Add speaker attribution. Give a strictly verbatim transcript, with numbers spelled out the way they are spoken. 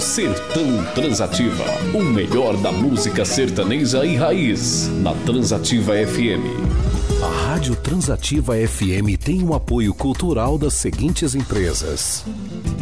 Speaker 1: Sertão Transativa, o melhor da música sertaneja e raiz, na Transativa F M.
Speaker 2: A Rádio Transativa F M tem um apoio cultural das seguintes empresas: